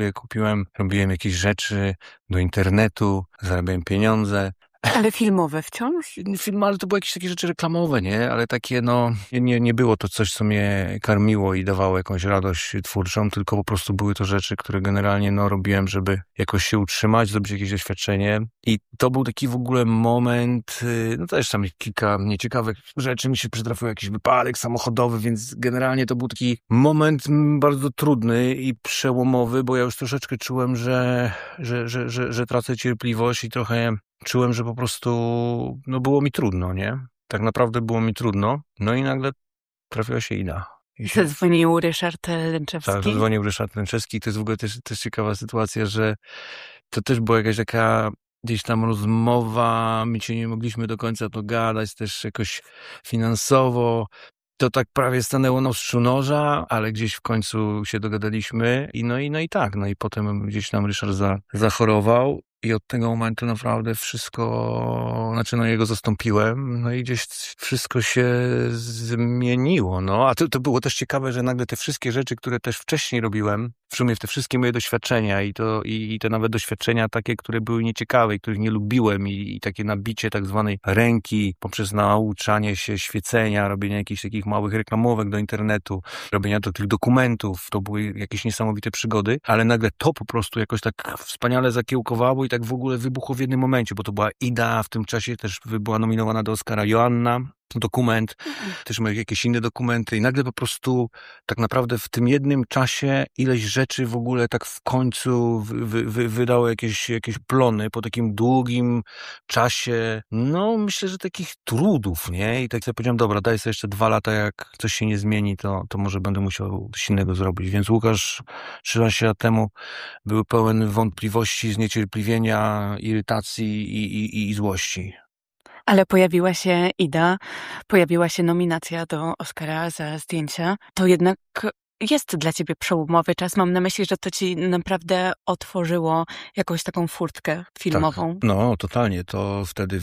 Ja robiłem jakieś rzeczy do internetu, zarabiałem pieniądze. Ale filmowe wciąż? Film, ale to były jakieś takie rzeczy reklamowe, nie? Ale takie, nie było to coś, co mnie karmiło i dawało jakąś radość twórczą, tylko po prostu były to rzeczy, które generalnie, robiłem, żeby jakoś się utrzymać, zrobić jakieś doświadczenie. I to był taki w ogóle moment, też tam kilka nieciekawych rzeczy mi się przytrafił, jakiś wypadek samochodowy, więc generalnie to był taki moment bardzo trudny i przełomowy, bo ja już troszeczkę czułem, że tracę cierpliwość i trochę czułem, że po prostu, było mi trudno, nie? Tak naprawdę było mi trudno. No i nagle trafiła się Ida. Zadzwonił Ryszard Lęczewski. Tak, zadzwonił Ryszard Lęczewski. To jest w ogóle też ciekawa sytuacja, że to też była jakaś taka gdzieś tam rozmowa, my się nie mogliśmy do końca dogadać, też jakoś finansowo. To tak prawie stanęło na ostrzu noża, ale gdzieś w końcu się dogadaliśmy i tak. No i potem gdzieś tam Ryszard zachorował. I od tego momentu naprawdę wszystko, ja go zastąpiłem, no i gdzieś wszystko się zmieniło, A to było też ciekawe, że nagle te wszystkie rzeczy, które też wcześniej robiłem, w sumie te wszystkie moje doświadczenia i te nawet doświadczenia takie, które były nieciekawe i których nie lubiłem i takie nabicie tak zwanej ręki poprzez nauczanie się świecenia, robienia jakichś takich małych reklamówek do internetu, robienia tych dokumentów, to były jakieś niesamowite przygody, ale nagle to po prostu jakoś tak wspaniale zakiełkowało i tak w ogóle wybuchło w jednym momencie, bo to była Ida, w tym czasie też była nominowana do Oscara Joanna, dokument, też jakieś inne dokumenty i nagle po prostu tak naprawdę w tym jednym czasie ileś rzeczy w ogóle tak w końcu wydało jakieś plony po takim długim czasie, myślę, że takich trudów, nie? I tak sobie powiedziałem, dobra, daj sobie jeszcze 2 lata, jak coś się nie zmieni, to może będę musiał coś innego zrobić. Więc Łukasz 13 lat temu był pełen wątpliwości, zniecierpliwienia, irytacji i złości. Ale pojawiła się Ida, pojawiła się nominacja do Oscara za zdjęcia. To jednak jest dla ciebie przełomowy czas. Mam na myśli, że to ci naprawdę otworzyło jakąś taką furtkę filmową. Tak, totalnie. To wtedy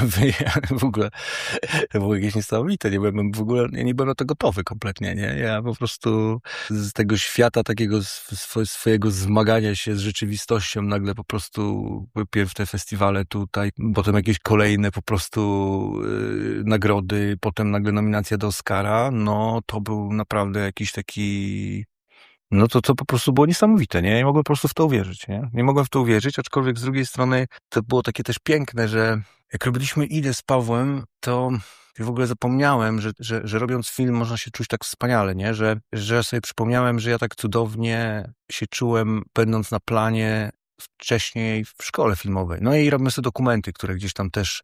w ogóle to było jakieś niesamowite. Ja nie byłem na to gotowy kompletnie, nie? Ja po prostu z tego świata takiego swojego zmagania się z rzeczywistością nagle po prostu pierw te festiwale tutaj, potem jakieś kolejne po prostu nagrody, potem nagle nominacja do Oscara. To był naprawdę jakiś taki to po prostu było niesamowite, nie? Nie mogłem po prostu w to uwierzyć, nie? Nie mogłem w to uwierzyć, aczkolwiek z drugiej strony to było takie też piękne, że jak robiliśmy Idę z Pawłem, to ja w ogóle zapomniałem, że robiąc film można się czuć tak wspaniale, nie? Że sobie przypomniałem, że ja tak cudownie się czułem, będąc na planie wcześniej w szkole filmowej. I robimy sobie dokumenty, które gdzieś tam też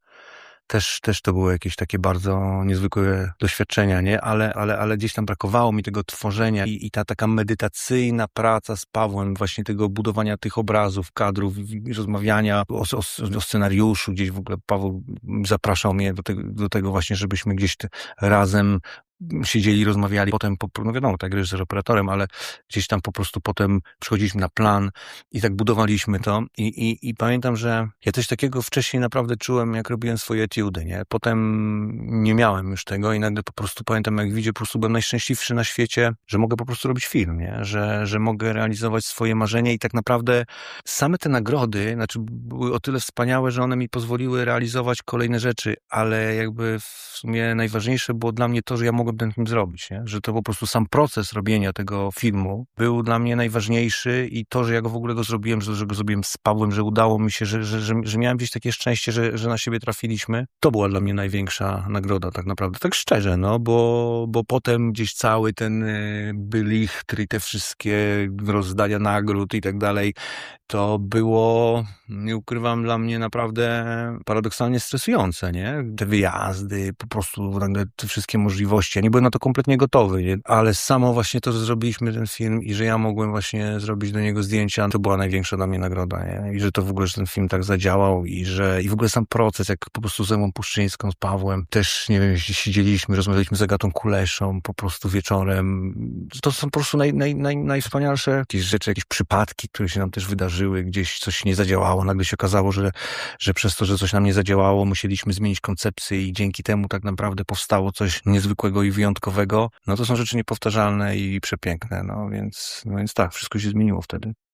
to były jakieś takie bardzo niezwykłe doświadczenia, nie? Ale gdzieś tam brakowało mi tego tworzenia i ta taka medytacyjna praca z Pawłem, właśnie tego budowania tych obrazów, kadrów, rozmawiania o scenariuszu, gdzieś w ogóle Paweł zapraszał mnie do tego właśnie, żebyśmy gdzieś razem siedzieli, rozmawiali, potem, wiadomo, tak, reżyser operatorem, ale gdzieś tam po prostu potem przychodziliśmy na plan i tak budowaliśmy to i pamiętam, że ja coś takiego wcześniej naprawdę czułem, jak robiłem swoje etiudy, nie? Potem nie miałem już tego i nagle po prostu pamiętam, jak widzę, po prostu byłem najszczęśliwszy na świecie, że mogę po prostu robić film, nie? Że mogę realizować swoje marzenia i tak naprawdę same te nagrody, były o tyle wspaniałe, że one mi pozwoliły realizować kolejne rzeczy, ale jakby w sumie najważniejsze było dla mnie to, że ja mogłem ten film zrobić, nie? Że to po prostu sam proces robienia tego filmu był dla mnie najważniejszy i to, że ja go w ogóle zrobiłem, że go zrobiłem z Pawłem, że udało mi się, że miałem gdzieś takie szczęście, że na siebie trafiliśmy, to była dla mnie największa nagroda tak naprawdę, tak szczerze, bo potem gdzieś cały ten bylichtr i te wszystkie rozdania nagród i tak dalej, to było, nie ukrywam, dla mnie naprawdę paradoksalnie stresujące, nie? Te wyjazdy, po prostu nagle te wszystkie możliwości. Ja nie byłem na to kompletnie gotowy, nie? Ale samo właśnie to, że zrobiliśmy ten film i że ja mogłem właśnie zrobić do niego zdjęcia, to była największa dla mnie nagroda, nie? I że to w ogóle, że ten film tak zadziałał i w ogóle sam proces, jak po prostu z Ewą Puszczyńską, z Pawłem, też, nie wiem, siedzieliśmy, rozmawialiśmy z Agatą Kuleszą po prostu wieczorem. To są po prostu najwspanialsze jakieś rzeczy, jakieś przypadki, które się nam też wydarzyły, gdzieś coś nie zadziałało, nagle się okazało, że przez to, że coś nam nie zadziałało, musieliśmy zmienić koncepcję i dzięki temu tak naprawdę powstało coś niezwykłego i wyjątkowego. To są rzeczy niepowtarzalne i przepiękne, więc tak, wszystko się zmieniło wtedy.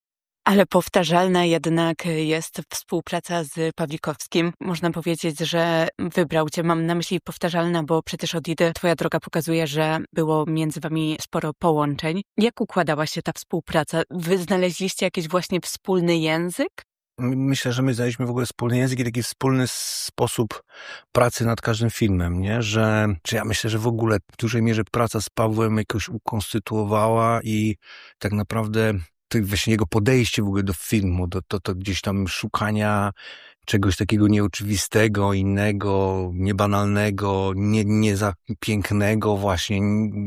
Ale powtarzalna jednak jest współpraca z Pawlikowskim. Można powiedzieć, że wybrał cię. Mam na myśli powtarzalna, bo przecież od Idy twoja droga pokazuje, że było między wami sporo połączeń. Jak układała się ta współpraca? Wy znaleźliście jakiś właśnie wspólny język? Myślę, że my znaleźliśmy w ogóle wspólny język i taki wspólny sposób pracy nad każdym filmem, nie? Że ja myślę, że w ogóle w dużej mierze praca z Pawłem jakoś ukonstytuowała i tak naprawdę właśnie jego podejście w ogóle do filmu, to gdzieś tam szukania czegoś takiego nieoczywistego, innego, niebanalnego, nie za pięknego właśnie,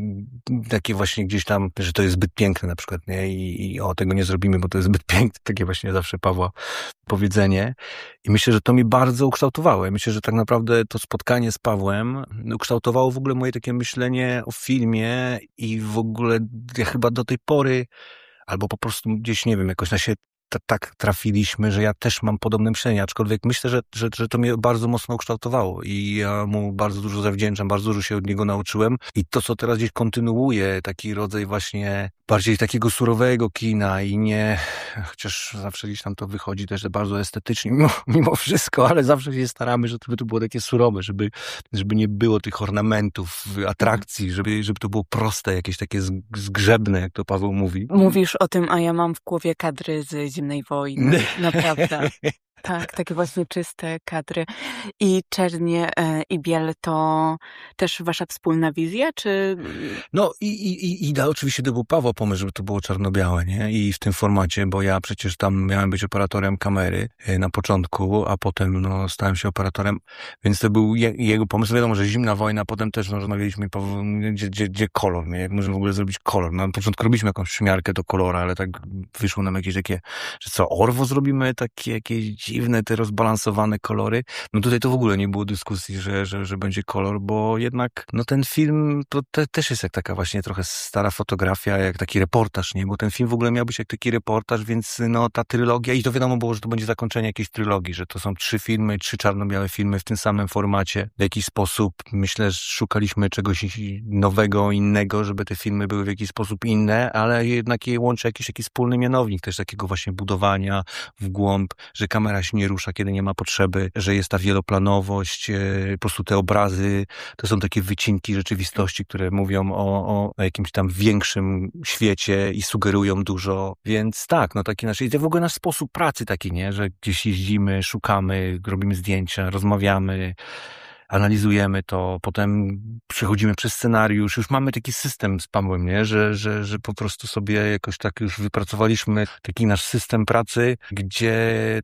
takie właśnie gdzieś tam, że to jest zbyt piękne na przykład, nie? I tego nie zrobimy, bo to jest zbyt piękne, takie właśnie zawsze Pawła powiedzenie. I myślę, że to mi bardzo ukształtowało. Ja myślę, że tak naprawdę to spotkanie z Pawłem ukształtowało w ogóle moje takie myślenie o filmie i w ogóle ja chyba do tej pory albo po prostu gdzieś, nie wiem, jakoś na siebie tak trafiliśmy, że ja też mam podobne myślenie, aczkolwiek myślę, że to mnie bardzo mocno ukształtowało i ja mu bardzo dużo zawdzięczam, bardzo dużo się od niego nauczyłem i to, co teraz gdzieś kontynuuje, taki rodzaj właśnie bardziej takiego surowego kina i nie, chociaż zawsze gdzieś tam to wychodzi też bardzo estetycznie mimo wszystko, ale zawsze się staramy, żeby to było takie surowe, żeby nie było tych ornamentów, atrakcji, żeby to było proste, jakieś takie zgrzebne, jak to Paweł mówi. Mówisz o tym, a ja mam w głowie kadry z Zimnej Wojny. Naprawdę. Tak, takie właśnie czyste kadry. I Czernie i Biel to też wasza wspólna wizja, czy... No i oczywiście to był Paweł pomysł, żeby to było czarno-białe, nie? I w tym formacie, bo ja przecież tam miałem być operatorem kamery na początku, a potem stałem się operatorem, więc to był jego pomysł. Wiadomo, że Zimna Wojna, potem też rozmawialiśmy, Paweł, gdzie kolor, nie? Jak możemy w ogóle zrobić kolor. Na początku robiliśmy jakąś przymiarkę do kolora, ale tak wyszło nam jakieś takie, że co, Orwo zrobimy? Takie jakieś dziwne, te rozbalansowane kolory. No tutaj to w ogóle nie było dyskusji, że będzie kolor, bo jednak ten film to też jest jak taka właśnie trochę stara fotografia, jak taki reportaż, nie? Bo ten film w ogóle miał być jak taki reportaż, więc ta trylogia i to wiadomo było, że to będzie zakończenie jakiejś trylogii, że to są 3 filmy, 3 czarno-białe filmy w tym samym formacie. W jakiś sposób myślę, że szukaliśmy czegoś nowego, innego, żeby te filmy były w jakiś sposób inne, ale jednak je łączy jakiś taki wspólny mianownik też takiego właśnie budowania w głąb, że kamera się nie rusza, kiedy nie ma potrzeby, że jest ta wieloplanowość, po prostu te obrazy, to są takie wycinki rzeczywistości, które mówią o jakimś tam większym świecie i sugerują dużo, więc tak, taki nasz, i to w ogóle nasz sposób pracy taki, nie, że gdzieś jeździmy, szukamy, robimy zdjęcia, rozmawiamy, analizujemy to, potem przechodzimy przez scenariusz, już mamy taki system z Pawłem, nie? Że po prostu sobie jakoś tak już wypracowaliśmy taki nasz system pracy, gdzie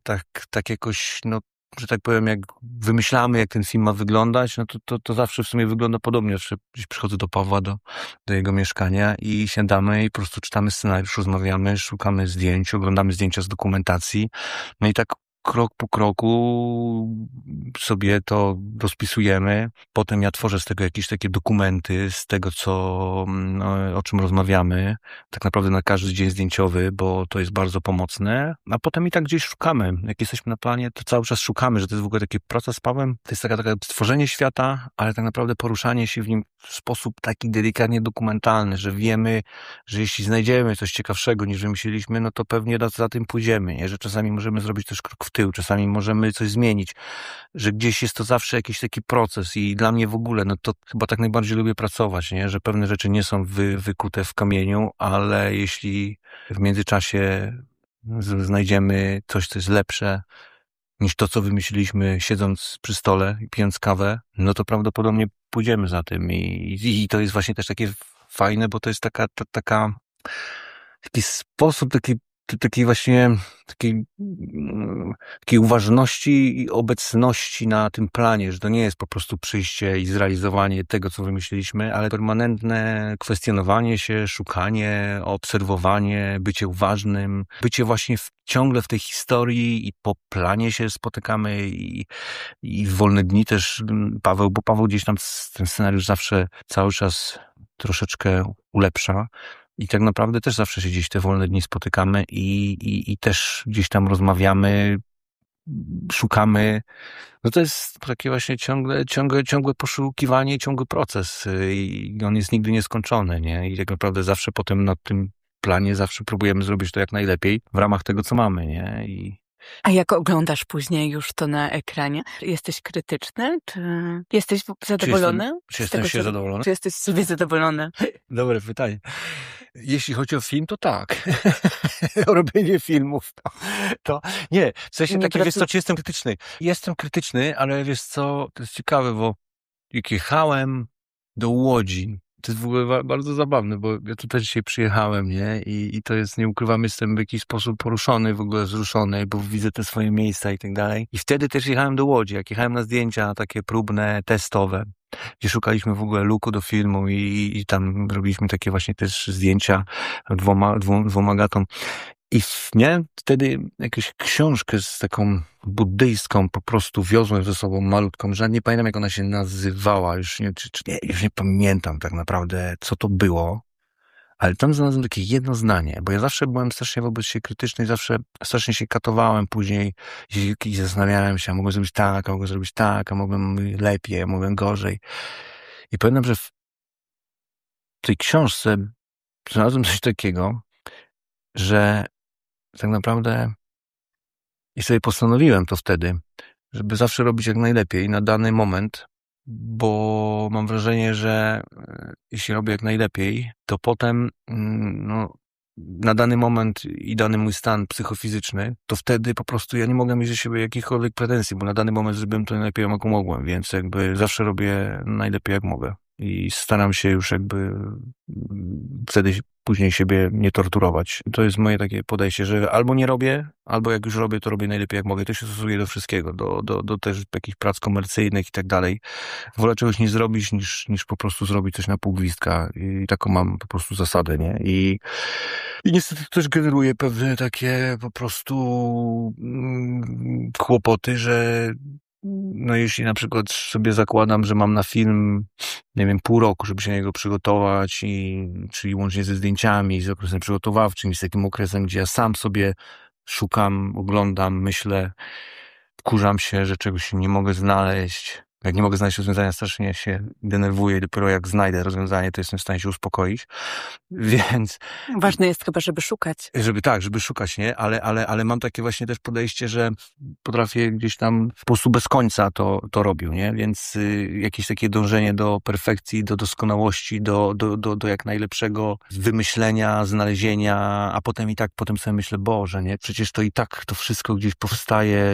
tak jakoś, że tak powiem, jak wymyślamy, jak ten film ma wyglądać, to zawsze w sumie wygląda podobnie. Zawsze gdzieś przychodzę do Pawła, do jego mieszkania i siadamy i po prostu czytamy scenariusz, rozmawiamy, szukamy zdjęć, oglądamy zdjęcia z dokumentacji, no i tak krok po kroku sobie to rozpisujemy. Potem ja tworzę z tego jakieś takie dokumenty, z tego, o czym rozmawiamy. Tak naprawdę na każdy dzień zdjęciowy, bo to jest bardzo pomocne. A potem i tak gdzieś szukamy. Jak jesteśmy na planie, to cały czas szukamy, że to jest w ogóle taki proces z Pawłem. To jest taka stworzenie świata, ale tak naprawdę poruszanie się w nim w sposób taki delikatnie dokumentalny, że wiemy, że jeśli znajdziemy coś ciekawszego niż wymyśliliśmy, no to pewnie za tym pójdziemy, nie? Że czasami możemy zrobić też krok w tył, czasami możemy coś zmienić, że gdzieś jest to zawsze jakiś taki proces i dla mnie w ogóle, to chyba tak najbardziej lubię pracować, nie? Że pewne rzeczy nie są wykute w kamieniu, ale jeśli w międzyczasie znajdziemy coś, co jest lepsze niż to, co wymyśliliśmy siedząc przy stole i pijąc kawę, no to prawdopodobnie pójdziemy za tym i to jest właśnie też takie fajne, bo to jest taki sposób, takiej właśnie takiej uważności i obecności na tym planie, że to nie jest po prostu przyjście i zrealizowanie tego, co wymyśliliśmy, ale permanentne kwestionowanie się, szukanie, obserwowanie, bycie uważnym, bycie właśnie ciągle w tej historii i po planie się spotykamy i w wolne dni też bo Paweł gdzieś tam ten scenariusz zawsze cały czas troszeczkę ulepsza. I tak naprawdę też zawsze się gdzieś te wolne dni spotykamy i też gdzieś tam rozmawiamy, szukamy. No to jest takie właśnie ciągłe poszukiwanie, ciągły proces i on jest nigdy nieskończony, nie? I tak naprawdę zawsze potem nad tym planie zawsze próbujemy zrobić to jak najlepiej w ramach tego, co mamy, nie? A jak oglądasz później już to na ekranie? Jesteś krytyczny? Czy jesteś zadowolony? Czy jestem się zadowolony? Czy jesteś z siebie zadowolony? Dobre pytanie. Jeśli chodzi o film, to tak. O robienie filmów, to nie. W sensie takim, wiesz co, czy jestem krytyczny? Jestem krytyczny, ale wiesz co, to jest ciekawe, bo jak jechałem do Łodzi, to jest w ogóle bardzo zabawne, bo ja tu też dzisiaj przyjechałem, nie? I to jest, nie ukrywam, jestem w jakiś sposób poruszony, w ogóle wzruszony, bo widzę te swoje miejsca i tak dalej. I wtedy też jechałem do Łodzi, jak jechałem na zdjęcia takie próbne, testowe, gdzie szukaliśmy w ogóle looku do filmu i tam robiliśmy takie właśnie też zdjęcia dwoma gatom. I miałem wtedy jakąś książkę z taką buddyjską, po prostu wiozłem ze sobą malutką, że nie pamiętam, jak ona się nazywała, już nie pamiętam tak naprawdę, co to było, ale tam znalazłem takie jedno zdanie, bo ja zawsze byłem strasznie wobec siebie krytyczny, zawsze strasznie się katowałem później i zastanawiałem się, a mogłem zrobić tak, a mogłem zrobić tak, a mogłem lepiej, a mogłem gorzej. I pamiętam, że w tej książce znalazłem coś takiego, że tak naprawdę i sobie postanowiłem to wtedy, żeby zawsze robić jak najlepiej na dany moment, bo mam wrażenie, że jeśli robię jak najlepiej, to potem na dany moment i dany mój stan psychofizyczny, to wtedy po prostu ja nie mogę mieć do siebie jakichkolwiek pretensji, bo na dany moment zrobiłem to najlepiej jak mogłem, więc jakby zawsze robię najlepiej jak mogę. I staram się już jakby wtedy później siebie nie torturować. To jest moje takie podejście, że albo nie robię, albo jak już robię, to robię najlepiej jak mogę. To się stosuje do wszystkiego, do też takich prac komercyjnych i tak dalej. Wolę czegoś nie zrobić, niż po prostu zrobić coś na pół gwizdka. I taką mam po prostu zasadę, nie? I niestety to też generuje pewne takie po prostu kłopoty, że no jeśli na przykład sobie zakładam, że mam na film, nie wiem, pół roku, żeby się na niego przygotować, czyli łącznie ze zdjęciami, z okresem przygotowawczym, z takim okresem, gdzie ja sam sobie szukam, oglądam, myślę, wkurzam się, że czegoś nie mogę znaleźć. Jak nie mogę znaleźć rozwiązania, strasznie się denerwuję. Dopiero jak znajdę rozwiązanie, to jestem w stanie się uspokoić. Więc ważne jest chyba, żeby szukać. Żeby szukać, nie? Ale mam takie właśnie też podejście, że potrafię gdzieś tam po prostu bez końca to robił, nie? Więc jakieś takie dążenie do perfekcji, do doskonałości, do jak najlepszego wymyślenia, znalezienia, a potem sobie myślę, Boże, nie? Przecież to i tak to wszystko gdzieś powstaje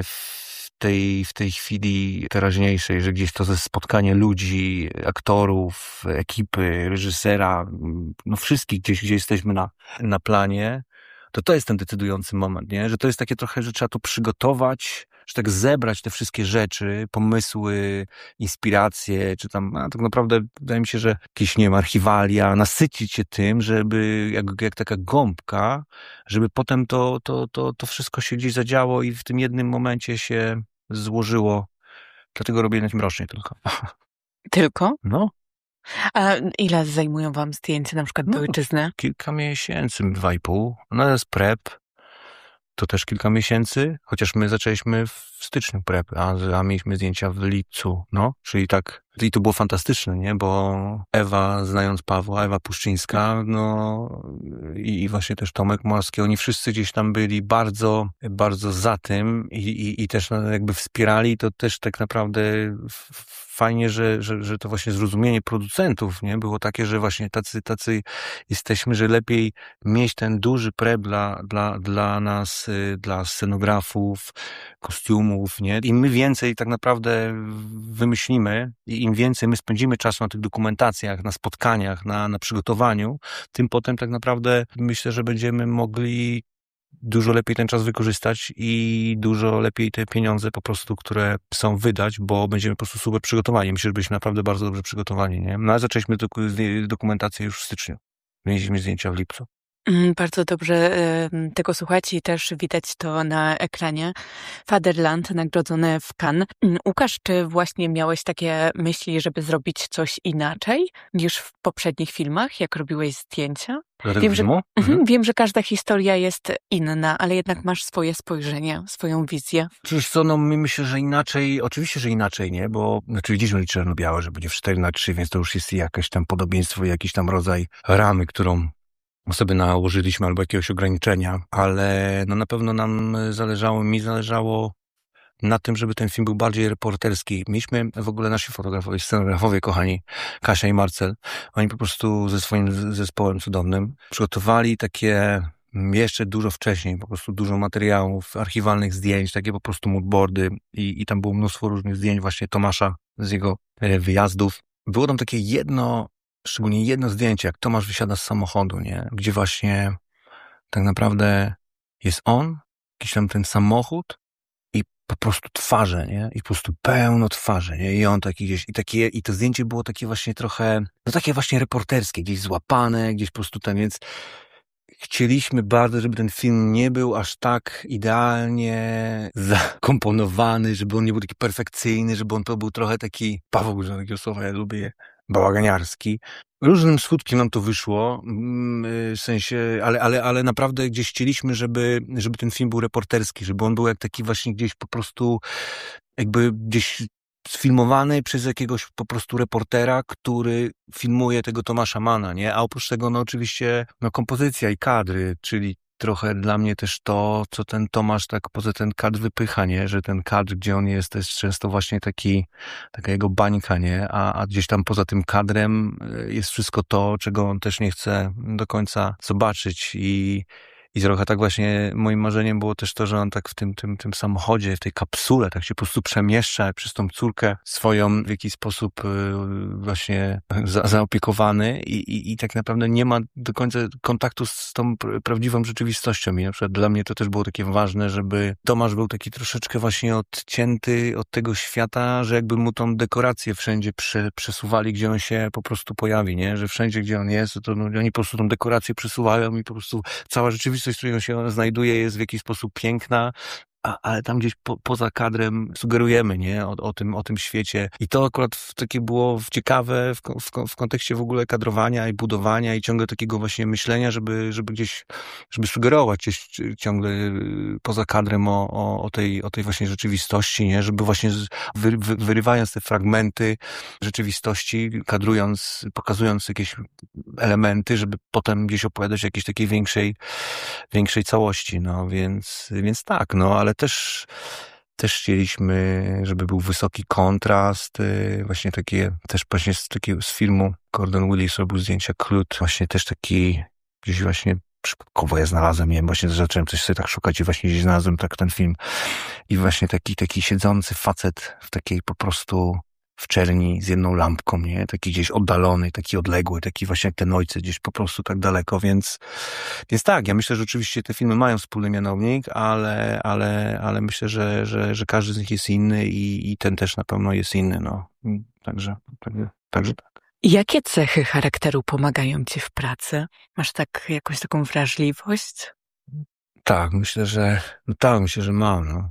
w tej chwili teraźniejszej, że gdzieś to ze spotkanie ludzi, aktorów, ekipy, reżysera, no wszystkich gdzie jesteśmy na planie, to jest ten decydujący moment, nie? Że to jest takie trochę, że trzeba to przygotować, że tak zebrać te wszystkie rzeczy, pomysły, inspiracje, czy tam, tak naprawdę wydaje mi się, że jakieś, nie wiem, archiwalia, nasycić się tym, żeby jak taka gąbka, żeby potem to wszystko się gdzieś zadziało i w tym jednym momencie się złożyło. Dlatego robię najmroczniej tylko. Tylko? No. A ile zajmują wam zdjęcia na przykład do ojczyzny? Kilka miesięcy, 2,5. No jest prep. To też kilka miesięcy, chociaż my zaczęliśmy w styczniu prep, a mieliśmy zdjęcia w lipcu, no. Czyli tak, i to było fantastyczne, nie? Bo Ewa, znając Pawła, Ewa Puszczyńska, no i właśnie też Tomek Morawski, oni wszyscy gdzieś tam byli bardzo, bardzo za tym i też jakby wspierali, to też tak naprawdę fajnie, że to właśnie zrozumienie producentów, nie? Było takie, że właśnie tacy jesteśmy, że lepiej mieć ten duży prep dla nas, dla scenografów, kostiumów, nie? Im my więcej tak naprawdę wymyślimy i im więcej my spędzimy czasu na tych dokumentacjach, na spotkaniach, na przygotowaniu, tym potem tak naprawdę myślę, że będziemy mogli dużo lepiej ten czas wykorzystać i dużo lepiej te pieniądze po prostu, które są, wydać, bo będziemy po prostu super przygotowani. Myślę, że byliśmy naprawdę bardzo dobrze przygotowani, nie? No ale zaczęliśmy dokumentację już w styczniu. Mieliśmy zdjęcia w lipcu. Bardzo dobrze tego słuchać i też widać to na ekranie. Fatherland, nagrodzony w Cannes. Łukasz, czy właśnie miałeś takie myśli, żeby zrobić coś inaczej niż w poprzednich filmach, jak robiłeś zdjęcia? Wiem, że każda historia jest inna, ale jednak masz swoje spojrzenie, swoją wizję. Czyż co, no myślę, że inaczej, oczywiście, że inaczej, nie? Bo widzieliśmy czarno-białe, że będzie w 4:3, więc to już jest jakieś tam podobieństwo, jakiś tam rodzaj ramy, którą sobie nałożyliśmy albo jakiegoś ograniczenia, ale no na pewno mi zależało na tym, żeby ten film był bardziej reporterski. Mieliśmy w ogóle nasi fotografowie, scenografowie, kochani, Kasia i Marcel, oni po prostu ze swoim zespołem cudownym przygotowali takie jeszcze dużo wcześniej, po prostu dużo materiałów, archiwalnych zdjęć, takie po prostu moodboardy i tam było mnóstwo różnych zdjęć właśnie Tomasza z jego wyjazdów. Było tam takie szczególnie jedno zdjęcie, jak Tomasz wysiada z samochodu, nie? Gdzie właśnie tak naprawdę jest on, jakiś tam ten samochód i po prostu twarze, nie? I po prostu pełno twarzy, nie? I on taki gdzieś, i to zdjęcie było takie właśnie trochę, no takie właśnie reporterskie, gdzieś złapane, gdzieś po prostu tam, więc chcieliśmy bardzo, żeby ten film nie był aż tak idealnie zakomponowany, żeby on nie był taki perfekcyjny, żeby on to był trochę taki, Paweł użył takiego słowa, ja lubię je, bałaganiarski. Różnym skutkiem nam to wyszło, w sensie, ale naprawdę gdzieś chcieliśmy, żeby ten film był reporterski, żeby on był jak taki właśnie gdzieś po prostu jakby gdzieś sfilmowany przez jakiegoś po prostu reportera, który filmuje tego Tomasza Manna, nie? A oprócz tego, no oczywiście, no kompozycja i kadry, czyli trochę dla mnie też to, co ten Tomasz tak poza ten kadr wypycha, nie? Że ten kadr, gdzie on jest, to jest często właśnie taka jego bańka, nie? A gdzieś tam poza tym kadrem jest wszystko to, czego on też nie chce do końca zobaczyć i trochę tak właśnie moim marzeniem było też to, że on tak w tym samochodzie, w tej kapsule tak się po prostu przemieszcza przez tą córkę swoją w jakiś sposób właśnie zaopiekowany i tak naprawdę nie ma do końca kontaktu z tą prawdziwą rzeczywistością. I na przykład dla mnie to też było takie ważne, żeby Tomasz był taki troszeczkę właśnie odcięty od tego świata, że jakby mu tą dekorację wszędzie przesuwali, gdzie on się po prostu pojawi, nie? Że wszędzie, gdzie on jest, to no, oni po prostu tą dekorację przesuwają i po prostu cała rzeczywistość, w której on się znajduje, jest w jakiś sposób piękna, ale tam gdzieś poza kadrem sugerujemy, nie? O tym świecie. I to akurat takie było ciekawe w kontekście w ogóle kadrowania i budowania i ciągle takiego właśnie myślenia, żeby sugerować gdzieś ciągle poza kadrem o tej właśnie rzeczywistości, nie? Żeby właśnie wyrywając te fragmenty rzeczywistości, kadrując, pokazując jakieś elementy, żeby potem gdzieś opowiadać o jakiejś takiej większej całości, no więc tak, no ale też chcieliśmy, żeby był wysoki kontrast, właśnie z filmu Gordon Willis robił zdjęcia Klut, właśnie też taki gdzieś właśnie przypadkowo ja znalazłem, nie wiem, właśnie zacząłem coś sobie tak szukać i właśnie gdzieś znalazłem tak ten film i właśnie taki siedzący facet w takiej po prostu w czerni z jedną lampką, nie? Taki gdzieś oddalony, taki odległy, taki właśnie jak ten ojciec gdzieś po prostu tak daleko, więc tak, ja myślę, że oczywiście te filmy mają wspólny mianownik, ale myślę, że każdy z nich jest inny i ten też na pewno jest inny, no. Także tak. Jakie cechy charakteru pomagają ci w pracy? Masz jakąś taką wrażliwość? Tak, myślę, że mam, no.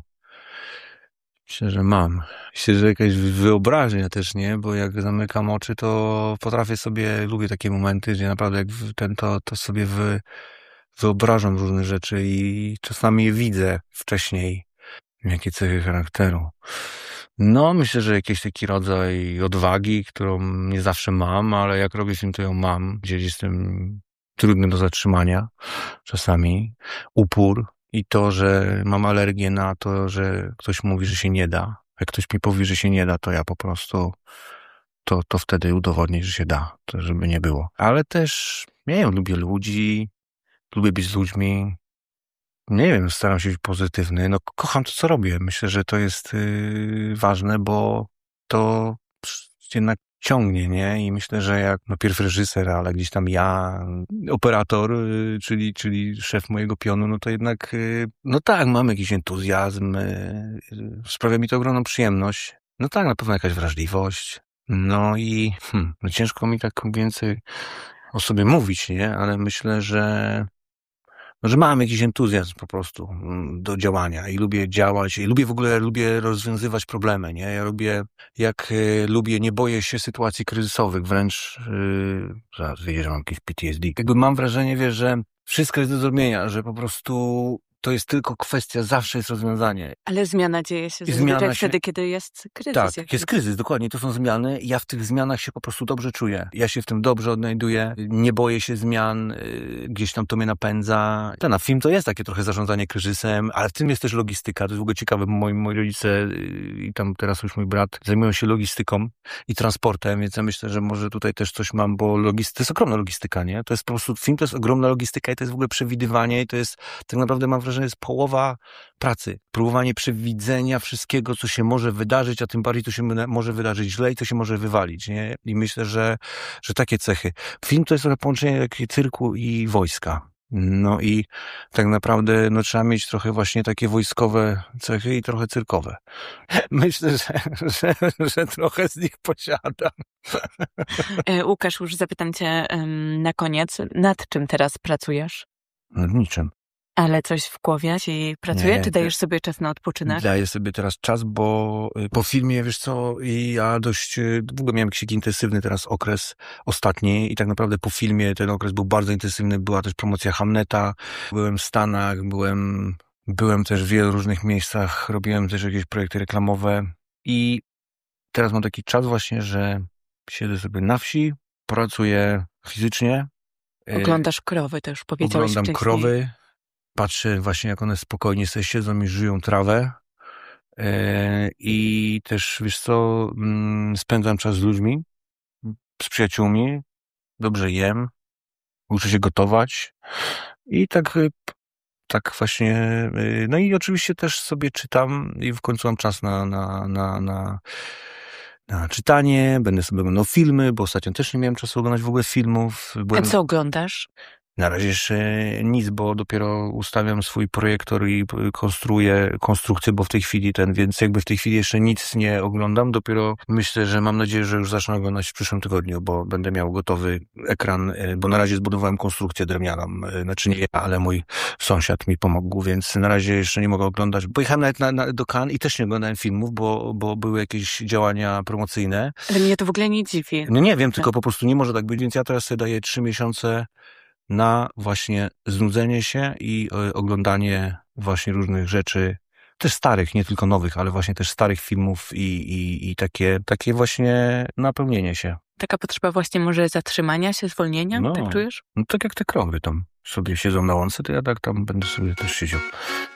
Myślę, że jakaś wyobraźnia też, nie? Bo jak zamykam oczy, to lubię takie momenty, gdzie naprawdę jak to sobie wyobrażam różne rzeczy i czasami je widzę wcześniej. Jakie cechy charakteru? No, myślę, że jakiś taki rodzaj odwagi, którą nie zawsze mam, ale jak robię film, to ją mam. Gdzieś jestem trudny do zatrzymania czasami. Upór. I to, że mam alergię na to, że ktoś mówi, że się nie da. Jak ktoś mi powie, że się nie da, to ja po prostu to wtedy udowodnię, że się da. To żeby nie było. Ale też, nie wiem, lubię ludzi, lubię być z ludźmi. Nie wiem, staram się być pozytywny. No, kocham to, co robię. Myślę, że to jest ważne, bo to jednak ciągnie, nie? I myślę, że jak pierw reżyser, ale gdzieś tam ja, operator, czyli szef mojego pionu, no to jednak, no tak, mam jakiś entuzjazm, sprawia mi to ogromną przyjemność. No tak, na pewno jakaś wrażliwość. No i no ciężko mi tak więcej o sobie mówić, nie? Ale myślę, że mam jakiś entuzjazm po prostu do działania i lubię działać i lubię rozwiązywać problemy, nie? Ja nie boję się sytuacji kryzysowych, wręcz zaraz wiedzieć, że mam jakieś PTSD. Jakby mam wrażenie, wiesz, że wszystko jest do zrobienia, że po prostu to jest tylko kwestia, zawsze jest rozwiązanie. Ale zmiana dzieje się Zmiana wtedy, kiedy jest kryzys. Tak, jak jest kryzys, dokładnie, to są zmiany i ja w tych zmianach się po prostu dobrze czuję. Ja się w tym dobrze odnajduję, nie boję się zmian, gdzieś tam to mnie napędza. Ten film to jest takie trochę zarządzanie kryzysem, ale w tym jest też logistyka. To jest w ogóle ciekawe, bo moi rodzice i tam teraz już mój brat zajmują się logistyką i transportem, więc ja myślę, że może tutaj też coś mam, bo to jest ogromna logistyka, nie? To jest po prostu, film to jest ogromna logistyka i to jest w ogóle przewidywanie i to jest, tak naprawdę mam wrażenie, jest połowa pracy. Próbowanie przewidzenia wszystkiego, co się może wydarzyć, a tym bardziej, co się może wydarzyć źle i co się może wywalić, nie? I myślę, że takie cechy. Film to jest trochę połączenie cyrku i wojska. No i tak naprawdę trzeba mieć trochę właśnie takie wojskowe cechy i trochę cyrkowe. Myślę, że trochę z nich posiadam. Łukasz, już zapytam cię na koniec, nad czym teraz pracujesz? Nad niczym. Ale coś w głowie ci pracuje? Czy dajesz sobie czas na odpoczynek? Daję sobie teraz czas, bo po filmie, wiesz co, ja dość, w ogóle miałem jakiś intensywny teraz okres ostatni i tak naprawdę po filmie ten okres był bardzo intensywny. Była też promocja Hamleta, byłem w Stanach, byłem też w wielu różnych miejscach, robiłem też jakieś projekty reklamowe i teraz mam taki czas właśnie, że siedzę sobie na wsi, pracuję fizycznie. Oglądasz krowy, to już powiedziałeś wcześniej. Oglądam krowy. Patrzę właśnie, jak one spokojnie sobie siedzą i żyją trawę. I też, wiesz co, spędzam czas z ludźmi, z przyjaciółmi, dobrze jem, uczę się gotować i tak właśnie, no i oczywiście też sobie czytam i w końcu mam czas na czytanie, będę sobie oglądał filmy, bo ostatnio też nie miałem czasu oglądać w ogóle filmów. A co oglądasz? Na razie jeszcze nic, bo dopiero ustawiam swój projektor i konstruuję konstrukcję, bo w tej chwili więc jakby w tej chwili jeszcze nic nie oglądam. Dopiero myślę, że mam nadzieję, że już zacznę oglądać w przyszłym tygodniu, bo będę miał gotowy ekran, bo na razie zbudowałem konstrukcję drewnianą. Znaczy nie ja, ale mój sąsiad mi pomógł, więc na razie jeszcze nie mogę oglądać. Pojechałem nawet do Cannes i też nie oglądałem filmów, bo były jakieś działania promocyjne. Ale mnie to w ogóle nie dziwi. No nie wiem, tylko po prostu nie może tak być, więc ja teraz sobie daję 3 miesiące na właśnie znudzenie się i oglądanie właśnie różnych rzeczy, też starych, nie tylko nowych, ale właśnie też starych filmów i takie właśnie napełnienie się. Taka potrzeba właśnie może zatrzymania się, zwolnienia, tak czujesz? No tak jak te krowy tam sobie siedzą na łące, to ja tak tam będę sobie też siedział.